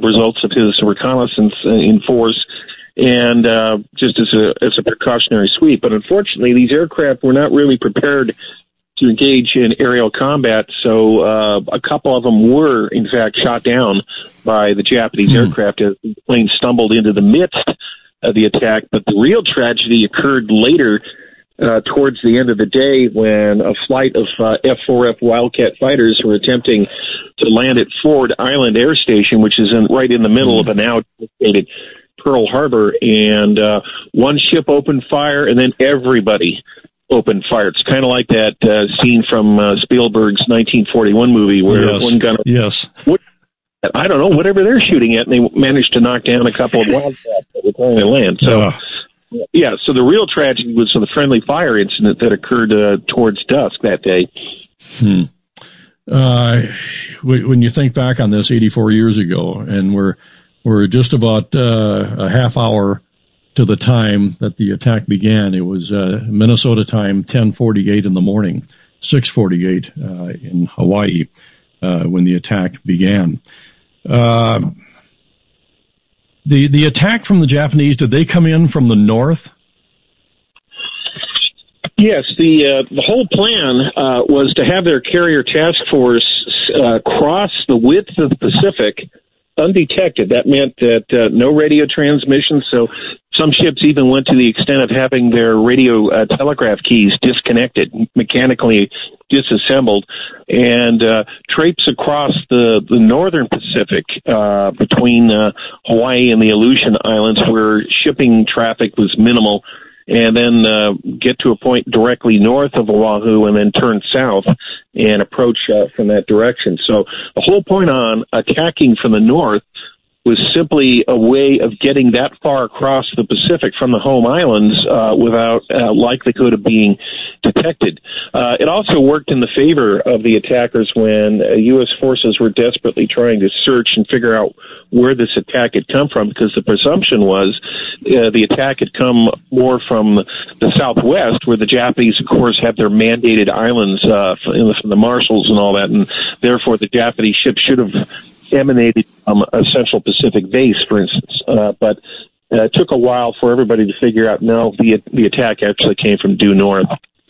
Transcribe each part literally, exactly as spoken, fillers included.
results of his reconnaissance in force, and uh, just as a as a precautionary sweep. But unfortunately, these aircraft were not really prepared to engage in aerial combat, so uh, a couple of them were, in fact, shot down by the Japanese hmm. aircraft as the plane stumbled into the midst of the attack. But the real tragedy occurred later, uh, towards the end of the day, when a flight of uh, F four F Wildcat fighters were attempting to land at Ford Island Air Station, which is in, right in the middle hmm. of a now devastated Pearl Harbor, and uh, one ship opened fire, and then everybody opened fire. It's kind of like that uh, scene from uh, Spielberg's nineteen forty-one movie where yes. one gunner, yes, what, I don't know, whatever they're shooting at, and they managed to knock down a couple of wildcats that were trying to land. So, uh. yeah, so the real tragedy was the friendly fire incident that occurred uh, towards dusk that day. Hmm. Uh, when you think back on this eighty-four years ago, and we're we're just about uh, a half hour to the time that the attack began. It was uh, Minnesota time, ten forty-eight in the morning, six forty-eight uh, in Hawaii uh, when the attack began. Uh, the the attack from the Japanese, did they come in from the north? Yes, the uh, the whole plan uh, was to have their carrier task force uh, cross the width of the Pacific undetected. That meant that uh, no radio transmission, so some ships even went to the extent of having their radio uh, telegraph keys disconnected, mechanically disassembled, and uh, traipse across the, the northern Pacific uh, between uh, Hawaii and the Aleutian Islands, where shipping traffic was minimal, and then uh, get to a point directly north of Oahu and then turn south and approach uh, from that direction. So the whole point on attacking from the north was simply a way of getting that far across the Pacific from the home islands uh, without uh, likelihood of being detected. Uh, it also worked in the favor of the attackers when uh, U S forces were desperately trying to search and figure out where this attack had come from, because the presumption was uh, the attack had come more from the southwest, where the Japanese, of course, have their mandated islands uh, in the, from the Marshalls and all that, and therefore the Japanese ships should have emanated from a Central Pacific base, for instance. Uh, but uh, it took a while for everybody to figure out, no, the the attack actually came from due north.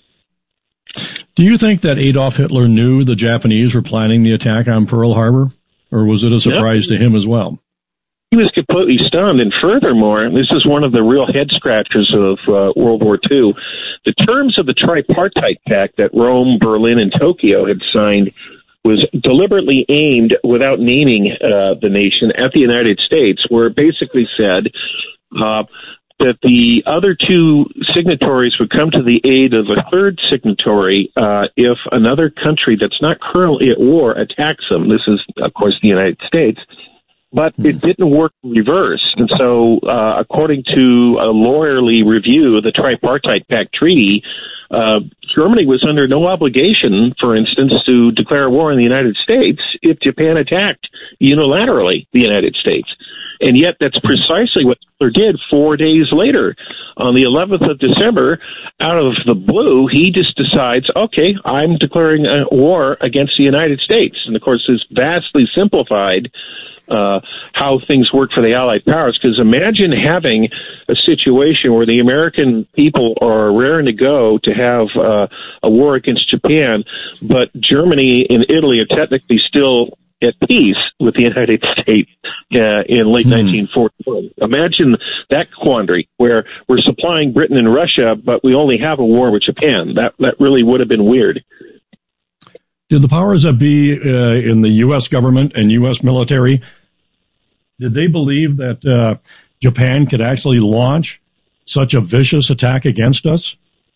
Do you think that Adolf Hitler knew the Japanese were planning the attack on Pearl Harbor, or was it a surprise no. to him as well? He was completely stunned, and furthermore, this is one of the real head-scratchers of uh, World War Two, the terms of the tripartite pact that Rome, Berlin, and Tokyo had signed was deliberately aimed, without naming uh, the nation, at the United States, where it basically said uh, that the other two signatories would come to the aid of a third signatory uh, if another country that's not currently at war attacks them. This is, of course, the United States. But it didn't work in reverse. And so, uh, according to a lawyerly review of the Tripartite Pact Treaty, uh, Germany was under no obligation, for instance, to declare war on the United States if Japan attacked unilaterally the United States. And yet that's precisely what Hitler did four days later. On the eleventh of December, out of the blue, he just decides, okay, I'm declaring a war against the United States. And, of course, this vastly simplified Uh, how things work for the Allied powers, because imagine having a situation where the American people are raring to go to have uh, a war against Japan, but Germany and Italy are technically still at peace with the United States uh, in late hmm. nineteen forty-one. Imagine that quandary, where we're supplying Britain and Russia, but we only have a war with Japan. That, that really would have been weird. Did the powers that be uh, in the U S government and U S military, did they believe that uh, Japan could actually launch such a vicious attack against us?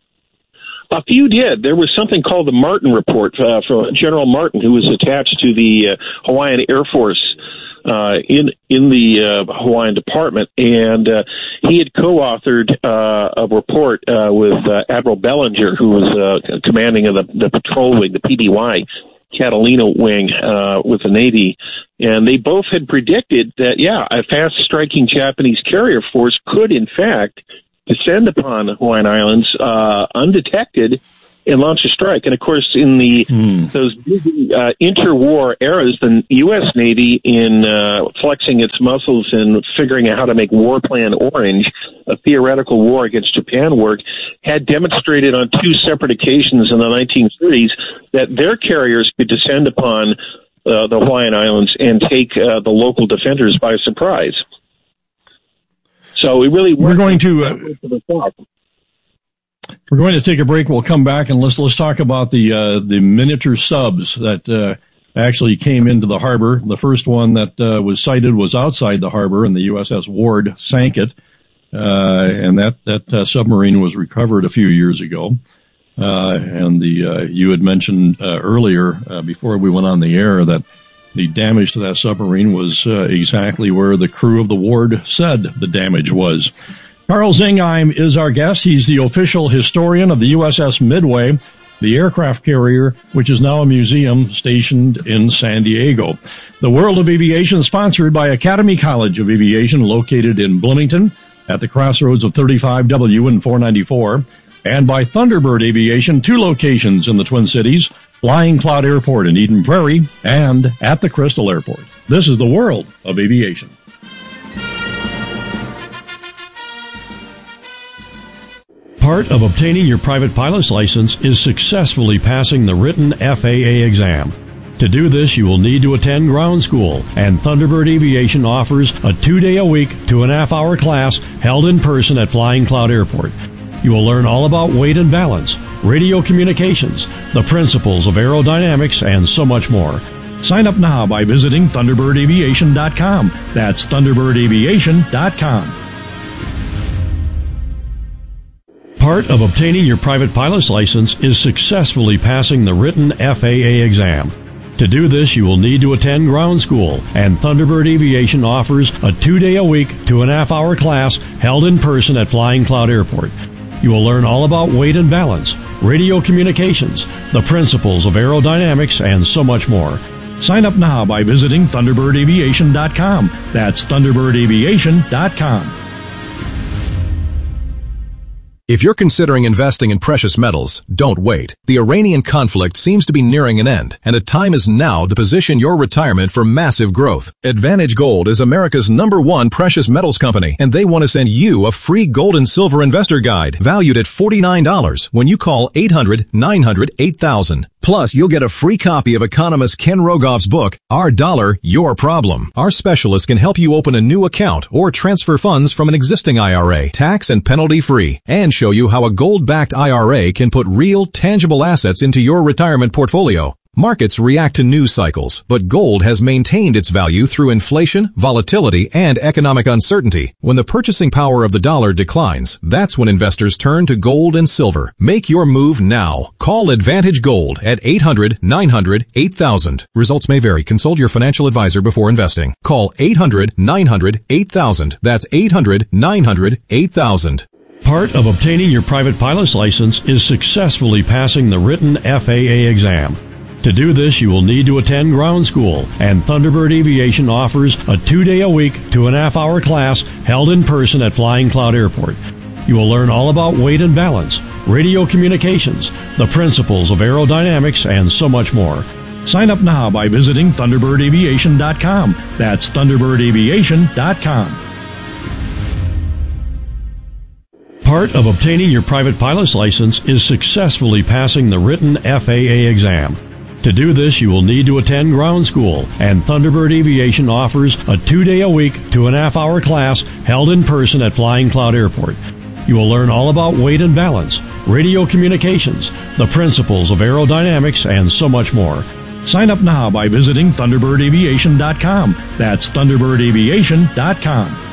A few did. There was something called the Martin Report uh, from General Martin, who was attached to the uh, Hawaiian Air Force uh, in in the uh, Hawaiian Department, and uh, he had co-authored uh, a report uh, with uh, Admiral Bellinger, who was uh, commanding of the, the patrol wing, the P B Y Catalina wing uh, with the Navy, and they both had predicted that, yeah, a fast-striking Japanese carrier force could, in fact, descend upon the Hawaiian Islands uh, undetected and launch a strike. And of course, in the mm. those uh, interwar eras, the U S Navy, in uh, flexing its muscles and figuring out how to make War Plan Orange, a theoretical war against Japan, work, had demonstrated on two separate occasions in the nineteen thirties that their carriers could descend upon uh, the Hawaiian Islands and take uh, the local defenders by surprise. So we really we're going to. Uh, We're going to take a break. We'll come back and let's let's talk about the uh, the miniature subs that uh, actually came into the harbor. The first one that uh, was sighted was outside the harbor, and the U S S Ward sank it. Uh, and that that uh, submarine was recovered a few years ago. Uh, and the uh, you had mentioned uh, earlier uh, before we went on the air that the damage to that submarine was uh, exactly where the crew of the Ward said the damage was. Carl Zingheim is our guest. He's the official historian of the U S S Midway, the aircraft carrier, which is now a museum stationed in San Diego. The World of Aviation is sponsored by Academy College of Aviation, located in Bloomington at the crossroads of thirty-five W and four ninety-four, and by Thunderbird Aviation, two locations in the Twin Cities, Flying Cloud Airport in Eden Prairie and at the Crystal Airport. This is the World of Aviation. Part of obtaining your private pilot's license is successfully passing the written F A A exam. To do this, you will need to attend ground school, and Thunderbird Aviation offers a two-day-a-week, two-and-a-half-hour class held in person at Flying Cloud Airport. You will learn all about weight and balance, radio communications, the principles of aerodynamics, and so much more. Sign up now by visiting Thunderbird Aviation dot com. That's Thunderbird Aviation dot com. Part of obtaining your private pilot's license is successfully passing the written F A A exam. To do this, you will need to attend ground school, and Thunderbird Aviation offers a two-day-a-week, two-and-a-half-hour class held in person at Flying Cloud Airport. You will learn all about weight and balance, radio communications, the principles of aerodynamics, and so much more. Sign up now by visiting Thunderbird Aviation dot com. That's Thunderbird Aviation dot com. If you're considering investing in precious metals, don't wait. The Iranian conflict seems to be nearing an end, and the time is now to position your retirement for massive growth. Advantage Gold is America's number one precious metals company, and they want to send you a free gold and silver investor guide valued at forty-nine dollars when you call eight hundred, nine hundred, eight thousand. Plus, you'll get a free copy of economist Ken Rogoff's book, Our Dollar, Your Problem. Our specialists can help you open a new account or transfer funds from an existing I R A, tax and penalty free, and show you how a gold-backed I R A can put real, tangible assets into your retirement portfolio. Markets react to news cycles, but gold has maintained its value through inflation, volatility, and economic uncertainty. When the purchasing power of the dollar declines, that's when investors turn to gold and silver. Make your move now. Call Advantage Gold at eight hundred, nine hundred, eight thousand. Results may vary. Consult your financial advisor before investing. Call eight hundred, nine hundred, eight thousand. That's eight hundred, nine hundred, eight thousand. Part of obtaining your private pilot's license is successfully passing the written F A A exam. To do this, you will need to attend ground school, and Thunderbird Aviation offers a two-day-a-week, two-and-a-half-hour class held in person at Flying Cloud Airport. You will learn all about weight and balance, radio communications, the principles of aerodynamics, and so much more. Sign up now by visiting Thunderbird Aviation dot com. That's Thunderbird Aviation dot com. Part of obtaining your private pilot's license is successfully passing the written F A A exam. To do this, you will need to attend ground school, and Thunderbird Aviation offers a two-day-a-week, two-and-a-half-hour class held in person at Flying Cloud Airport. You will learn all about weight and balance, radio communications, the principles of aerodynamics, and so much more. Sign up now by visiting Thunderbird Aviation dot com. That's Thunderbird Aviation dot com.